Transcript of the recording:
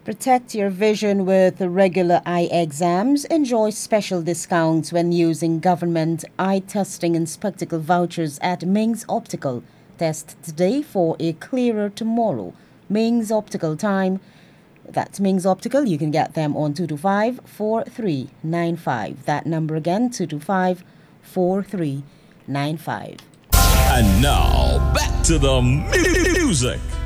Protect your vision with regular eye exams. Enjoy special discounts when using government eye testing and spectacle vouchers at Ming's Optical. Test today for a clearer tomorrow. Ming's Optical time. That's Ming's Optical. You can get them on 225-4395. That number again, 225-4395. And now, back to the music.